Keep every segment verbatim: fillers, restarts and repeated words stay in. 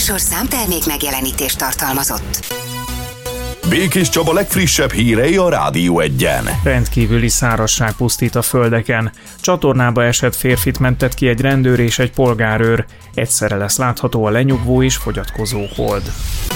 műsor számtermék megjelenítést tartalmazott. Békés Csaba legfrissebb hírei a Rádió Egyen. Rendkívüli szárazság pusztít a földeken. Csatornába esett férfit mentett ki egy rendőr és egy polgárőr. Egyszerre lesz látható a lenyugvó és fogyatkozó hold.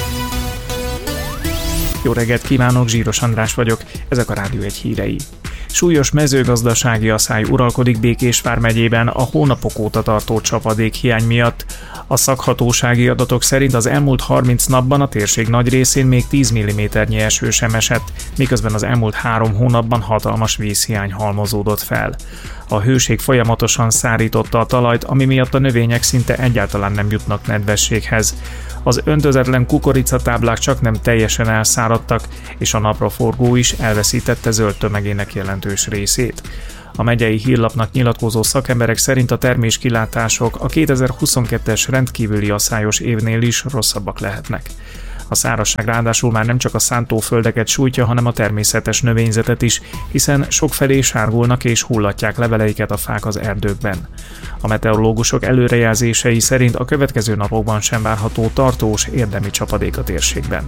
Jó reggelt kívánok, Zsíros András vagyok, ezek a Rádió Egy hírei. Súlyos mezőgazdasági aszály uralkodik Békésvár megyében a hónapok óta tartó csapadékhiány miatt. A szakhatósági adatok szerint az elmúlt harminc napban a térség nagy részén még tíz milliméternyi eső sem esett, miközben az elmúlt három hónapban hatalmas vízhiány halmozódott fel. A hőség folyamatosan szárította a talajt, ami miatt a növények szinte egyáltalán nem jutnak nedvességhez. Az öntözetlen kukoricatáblák csak nem teljesen elszáradtak, és a napraforgó is elveszítette zöld tömegének jelentős részét. A megyei hírlapnak nyilatkozó szakemberek szerint a terméskilátások a kétezer-huszonkettes rendkívüli aszályos évnél is rosszabbak lehetnek. A szárazság ráadásul már nem csak a szántóföldeket sújtja, hanem a természetes növényzetet is, hiszen sokfelé sárgulnak és hullatják leveleiket a fák az erdőkben. A meteorológusok előrejelzései szerint a következő napokban sem várható tartós érdemi csapadék a térségben.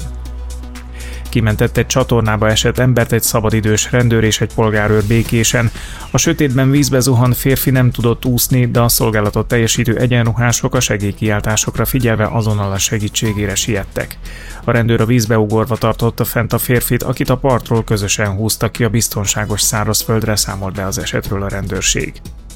Kimentett egy csatornába esett embert egy szabadidős rendőr és egy polgárőr Békésen. A sötétben vízbe zuhant férfi nem tudott úszni, de a szolgálatot teljesítő egyenruhások a segélykiáltásokra figyelve azonnal a segítségére siettek. A rendőr a vízbe ugorva tartotta fent a férfit, akit a partról közösen húztak ki a biztonságos szárazföldre, számolt be az esetről a rendőrség.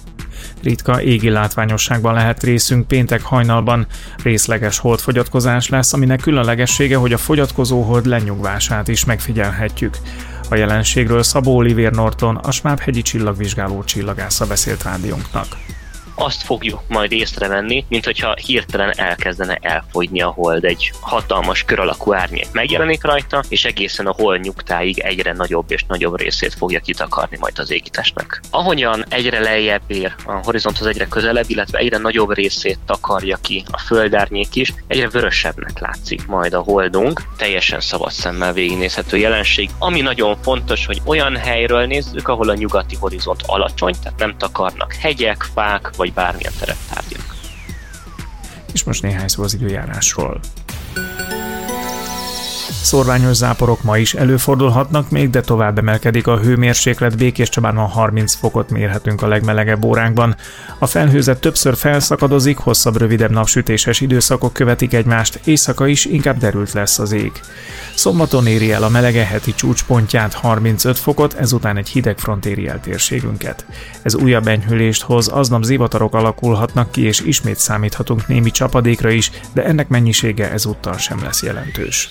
Ritka égi látványosságban lehet részünk péntek hajnalban. Részleges holdfogyatkozás lesz, aminek különlegessége, hogy a fogyatkozó hold lenyugvását is megfigyelhetjük. A jelenségről Szabó Olivér Norton, a Svábhegyi csillagvizsgáló csillagásza beszélt rádiónknak. Azt fogjuk majd észrevenni, mint hogyha hirtelen elkezdene elfogyni a hold. Egy hatalmas kör alakú árnyék megjelenik rajta, és egészen a hold nyugtáig egyre nagyobb és nagyobb részét fogja kitakarni majd az égitestnek. Ahogyan egyre lejjebb ér a horizonthoz, egyre közelebb, illetve egyre nagyobb részét takarja ki a földárnyék is, egyre vörösebbnek látszik majd a holdunk. Teljesen szabad szemmel végignézhető jelenség. Ami nagyon fontos, hogy olyan helyről nézzük, ahol a nyugati horizont alacsony, tehát nem takarnak hegyek, fák, vagy bármilyen tereptárgyak. És most néhány szó az időjárásról. Szorványos záporok ma is előfordulhatnak még, de tovább emelkedik a hőmérséklet. Békéscsabán harminc fokot mérhetünk a legmelegebb óránkban. A felhőzet többször felszakadozik, hosszabb, rövidebb napsütéses időszakok követik egymást, éjszaka is inkább derült lesz az ég. Szombaton éri el a melege heti csúcspontját, harmincöt fokot, ezután egy hideg front éri el térségünket. Ez újabb enyhülést hoz, aznap zivatarok alakulhatnak ki, és ismét számíthatunk némi csapadékra is, de ennek mennyisége ezúttal sem lesz jelentős.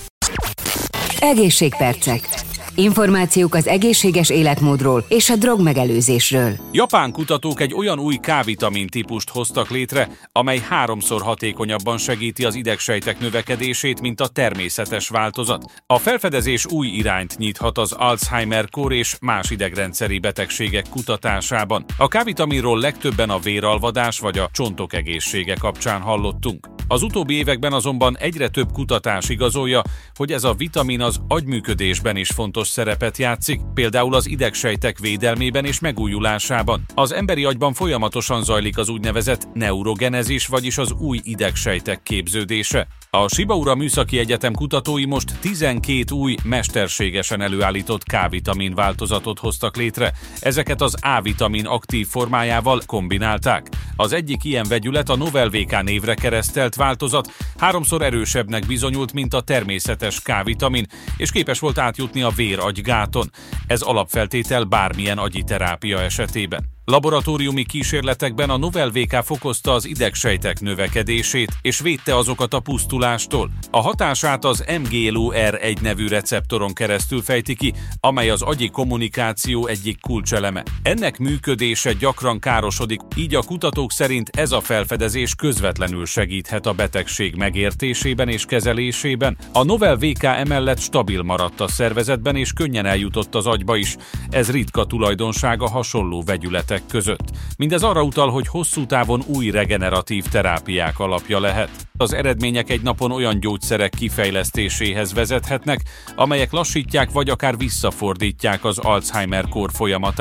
Egészségpercek. Információk az egészséges életmódról és a drogmegelőzésről. Japán kutatók egy olyan új K-vitamin típust hoztak létre, amely háromszor hatékonyabban segíti az idegsejtek növekedését, mint a természetes változat. A felfedezés új irányt nyithat az Alzheimer-kór és más idegrendszeri betegségek kutatásában. A K-vitaminról legtöbben a véralvadás vagy a csontok egészsége kapcsán hallottunk. Az utóbbi években azonban egyre több kutatás igazolja, hogy ez a vitamin az agyműködésben is fontos szerepet játszik, például az idegsejtek védelmében és megújulásában. Az emberi agyban folyamatosan zajlik az úgynevezett neurogenezis, vagyis az új idegsejtek képződése. A Shibaura Műszaki Egyetem kutatói most tizenkét új, mesterségesen előállított K-vitamin változatot hoztak létre. Ezeket az A-vitamin aktív formájával kombinálták. Az egyik ilyen vegyület, a Novel vé ká névre keresztelt változat, háromszor erősebbnek bizonyult, mint a természetes K-vitamin, és képes volt átjutni a vér-agygáton. Ez alapfeltétel bármilyen agyi terápia esetében. Laboratóriumi kísérletekben a Novel vé ká fokozta az idegsejtek növekedését és védte azokat a pusztulástól. A hatását az em gé el o er egy nevű receptoron keresztül fejti ki, amely az agyi kommunikáció egyik kulcseleme. Ennek működése gyakran károsodik, így a kutatók szerint ez a felfedezés közvetlenül segíthet a betegség megértésében és kezelésében. A Novel vé ká emellett stabil maradt a szervezetben és könnyen eljutott az agyba is. Ez ritka tulajdonsága hasonló vegyületek között. Mindez arra utal, hogy hosszú távon új regeneratív terápiák alapja lehet. Az eredmények egy napon olyan gyógyszerek kifejlesztéséhez vezethetnek, amelyek lassítják vagy akár visszafordítják az Alzheimer-kór folyamatát.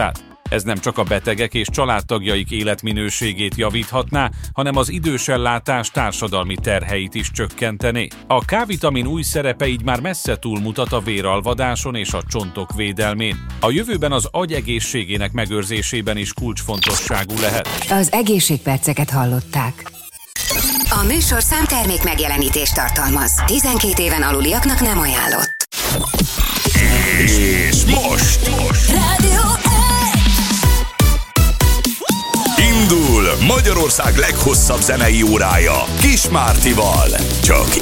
Ez nem csak a betegek és családtagjaik életminőségét javíthatná, hanem az idősellátás társadalmi terheit is csökkentené. A K-vitamin új szerepe így már messze túlmutat a véralvadáson és a csontok védelmén. A jövőben az agy egészségének megőrzésében is kulcsfontosságú lehet. Az egészségperceket hallották. A műsorszám termék megjelenítést tartalmaz. tizenkét éven aluliaknak nem ajánlott. És most, most. Rádió Indul Magyarország leghosszabb zenei órája Kis Mártival. Csak